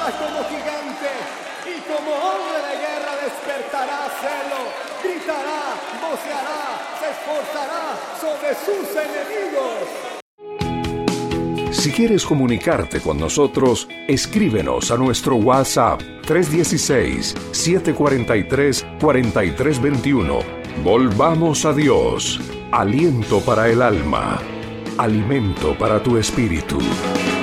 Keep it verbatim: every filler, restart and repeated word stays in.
Saltará como gigante y como hombre de guerra despertará celo, gritará, voceará, se esforzará sobre sus enemigos. Si quieres comunicarte con nosotros, escríbenos a nuestro WhatsApp tres uno seis, siete cuatro tres, cuatro tres dos uno. Volvamos a Dios, aliento para el alma, alimento para tu espíritu.